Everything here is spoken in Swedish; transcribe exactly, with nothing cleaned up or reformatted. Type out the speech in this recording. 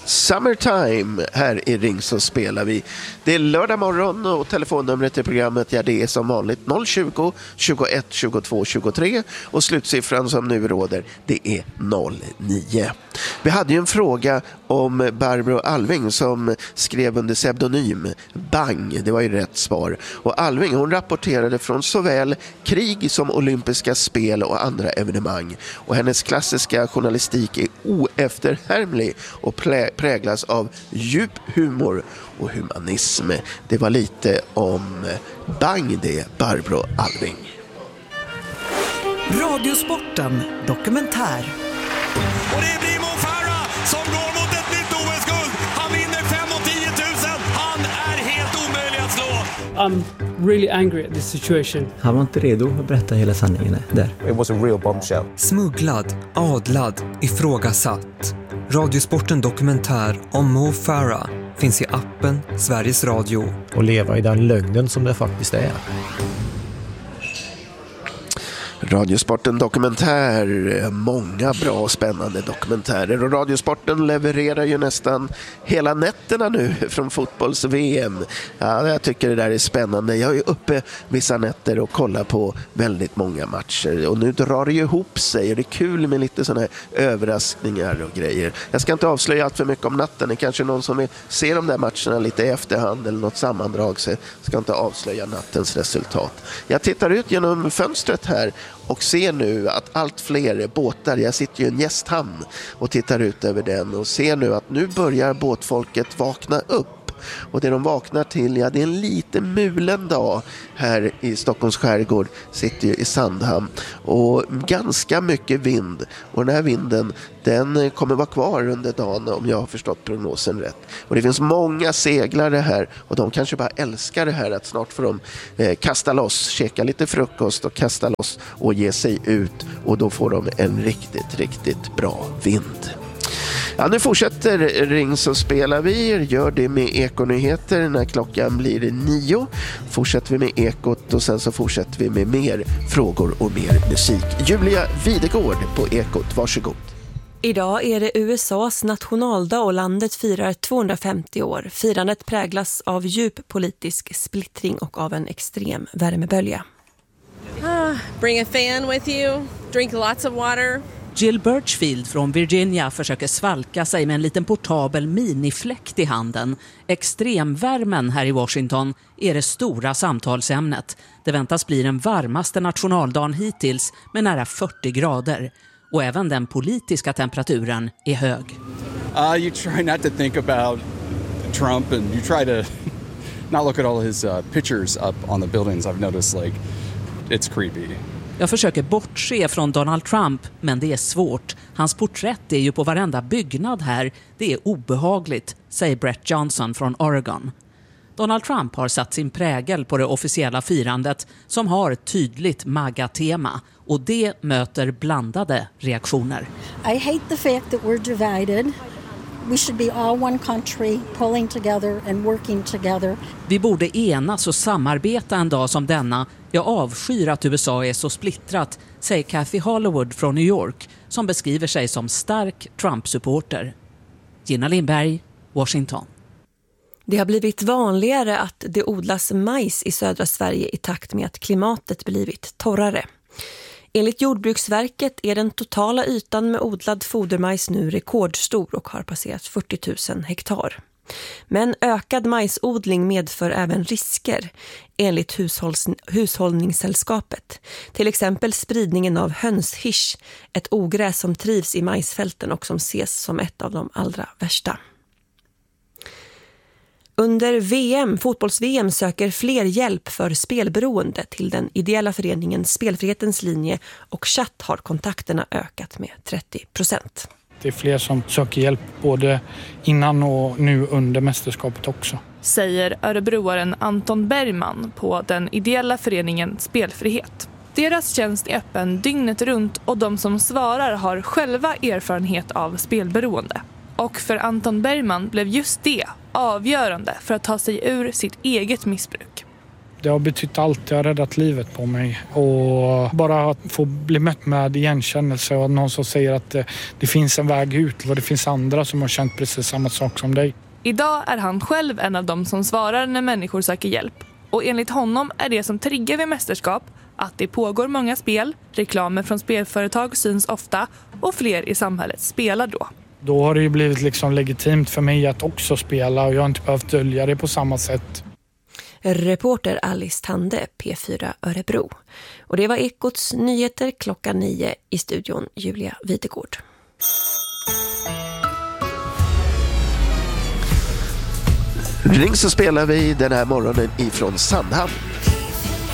Summertime här i Ring så spelar vi. Det är lördag morgon och telefonnumret till programmet, ja, det är som vanligt noll tjugo, tjugoett, tjugotvå, tjugotre och slutsiffran som nu råder, det är noll nio. Vi hade ju en fråga om Barbro Alving som skrev under pseudonym Bang, det var ju rätt svar. Och Alving, hon rapporterade från såväl krig som olympiska spel och andra evenemang. Och hennes klassiska journalistik är oefterhärmlig och plä- präglas av djup humor och humanism. Det var lite om Bang det, Barbro Alving. Radiosporten dokumentär. Och det blir Mo Farah som går mot ett nytt O S-guld. Han vinner fem och tio tusen. Han är helt omöjlig att slå. I'm really angry at this situation. Han var inte redo att berätta hela sanningen där. It was a real bombshell. Smugglad, adlad, ifrågasatt. Radiosporten dokumentär om Mo Farah finns i appen Sveriges Radio. Och leva i den lögnen som det faktiskt är. Radiosporten dokumentär, många bra och spännande dokumentärer, och Radiosporten levererar ju nästan hela nätterna nu från fotbolls-V M. Ja, jag tycker det där är spännande. Jag är uppe vissa nätter och kollar på väldigt många matcher, och nu drar det ju ihop sig och det är kul med lite sådana här överraskningar och grejer. Jag ska inte avslöja allt för mycket om natten. Det är kanske någon som vill se de där matcherna lite i efterhand eller något sammandrag, så jag ska inte avslöja nattens resultat. Jag tittar ut genom fönstret här och ser nu att allt fler båtar, jag sitter ju i en gästhamn och tittar ut över den och ser nu att nu börjar båtfolket vakna upp. Och det de vaknar till, ja, det är en lite mulen dag här i Stockholms skärgård, sitter ju i Sandhamn, och ganska mycket vind, och den här vinden, den kommer vara kvar under dagen om jag har förstått prognosen rätt. Och det finns många seglare här, och de kanske bara älskar det här att snart får de eh, kasta loss, käka lite frukost och kasta loss och ge sig ut, och då får de en riktigt, riktigt bra vind. Ja, nu fortsätter Ring så spelar vi, gör det med Ekonyheter när klockan blir nio. Fortsätter vi med Ekot och sen så fortsätter vi med mer frågor och mer musik. Julia Videgård på Ekot, varsågod. Idag är det U S A:s nationaldag och landet firar tvåhundrafemtio år. Firandet präglas av djup politisk splittring och av en extrem värmebölja. Ah, bring a fan with you, drink lots of water. Jill Birchfield från Virginia försöker svalka sig med en liten portabel minifläkt i handen. Extremvärmen här i Washington är det stora samtalsämnet. Det väntas bli den varmaste nationaldagen hittills med nära fyrtio grader. Och även den politiska temperaturen är hög. Uh, you try not to think about Trump and you try to not look at all his uh, pictures up on the buildings. I've noticed like it's creepy. Jag försöker bortse från Donald Trump, men det är svårt. Hans porträtt är ju på varenda byggnad här. Det är obehagligt, säger Brett Johnson från Oregon. Donald Trump har satt sin prägel på det officiella firandet som har ett tydligt MAGA-tema, och det möter blandade reaktioner. I hate the fact that we're divided. We should be all one country, pulling together and working together. Vi borde enas och samarbeta en dag som denna. Jag avskyr att U S A är så splittrat, säger Kathy Hollywood från New York, som beskriver sig som stark Trump-supporter. Gina Lindberg, Washington. Det har blivit vanligare att det odlas majs i södra Sverige i takt med att klimatet blivit torrare. Enligt Jordbruksverket är den totala ytan med odlad fodermajs nu rekordstor och har passerat fyrtio tusen hektar. Men ökad majsodling medför även risker, enligt hushålls- hushållningssällskapet. Till exempel spridningen av hönshisch, ett ogräs som trivs i majsfälten och som ses som ett av de allra värsta. Under V M, fotbolls-V M söker fler hjälp för spelberoende till den ideella föreningen Spelfrihetens linje, och chatt har kontakterna ökat med trettio procent. Det är fler som söker hjälp både innan och nu under mästerskapet också. Säger örebroaren Anton Bergman på den ideella föreningen Spelfrihet. Deras tjänst är öppen dygnet runt och de som svarar har själva erfarenhet av spelberoende. Och för Anton Bergman blev just det avgörande för att ta sig ur sitt eget missbruk. Det har betytt allt, det har räddat livet på mig. Och bara att få bli mött med igenkännelse och någon som säger att det, det finns en väg ut och det finns andra som har känt precis samma sak som dig. Idag är han själv en av dem som svarar när människor söker hjälp. Och enligt honom är det som triggar vid mästerskap att det pågår många spel, reklamer från spelföretag syns ofta och fler i samhället spelar då. Då har det ju blivit liksom legitimt för mig att också spela och jag har inte behövt dölja det på samma sätt. Reporter Alice Tande, P fyra Örebro. Och det var Ekots nyheter klockan nio, i studion Julia Videgård. Ring så spelar vi den här morgonen ifrån Sandhamn.